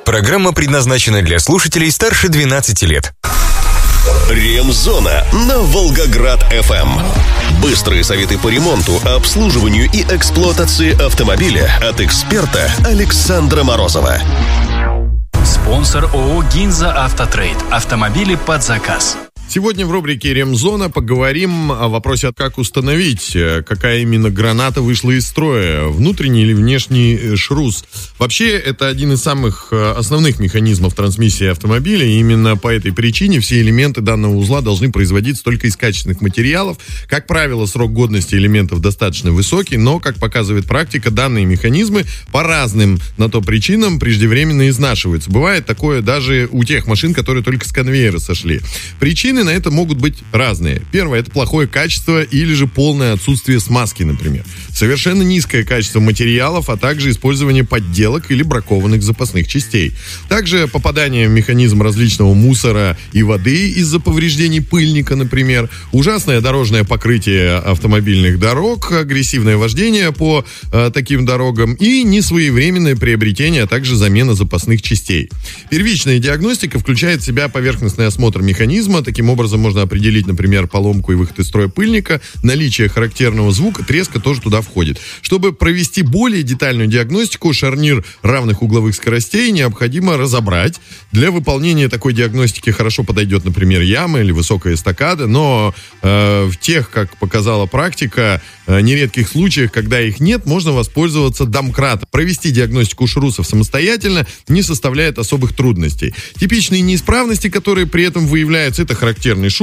Программа предназначена для слушателей старше 12 лет. Ремзона на Волгоград-ФМ. Быстрые советы по ремонту, обслуживанию и эксплуатации автомобиля от эксперта Александра Морозова. Спонсор ООО «Гинза Автотрейд». Автомобили под заказ. Сегодня в рубрике «Ремзона» поговорим о вопросе, как установить, какая именно граната вышла из строя, внутренний или внешний шрус. Вообще, это один из самых основных механизмов трансмиссии автомобиля, и именно по этой причине все элементы данного узла должны производиться только из качественных материалов. Как правило, срок годности элементов достаточно высокий, но, как показывает практика, данные механизмы по разным на то причинам преждевременно изнашиваются. Бывает такое даже у тех машин, которые только с конвейера сошли. Причины на это могут быть разные. Первое — это плохое качество или же полное отсутствие смазки, например. Совершенно низкое качество материалов, а также использование подделок или бракованных запасных частей. Также попадание в механизм различного мусора и воды из-за повреждений пыльника, например. Ужасное дорожное покрытие автомобильных дорог, агрессивное вождение по таким дорогам и несвоевременное приобретение, а также замена запасных частей. Первичная диагностика включает в себя поверхностный осмотр механизма. Таким образом можно определить, например, поломку и выход из строя пыльника, наличие характерного звука, треска тоже туда входит. Чтобы провести более детальную диагностику, шарнир равных угловых скоростей необходимо разобрать. Для выполнения такой диагностики хорошо подойдет, например, яма или высокая эстакада, но в тех, как показала практика, нередких случаях, когда их нет, можно воспользоваться домкратом. Провести диагностику шрусов самостоятельно не составляет особых трудностей. Типичные неисправности, которые при этом выявляются, это характерный шум,